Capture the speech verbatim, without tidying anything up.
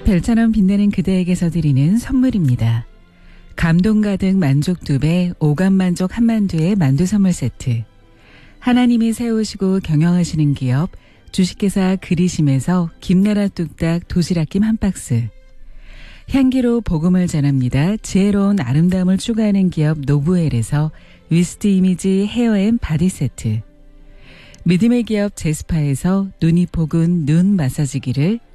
별처럼 빛나는 그대에게서 드리는 선물입니다. 감동 가득 만족 두 배, 오감 만족 한만두의 만두 선물 세트. 하나님이 세우시고 경영하시는 기업 주식회사 그리심에서 김나라 뚝딱 도시락김 한 박스. 향기로 복음을 전합니다. 지혜로운 아름다움을 추구하는 기업 노브웰에서 위스트 이미지 헤어앤 바디 세트. 믿음의 기업 제스파에서 눈이 포근 눈 마사지기를,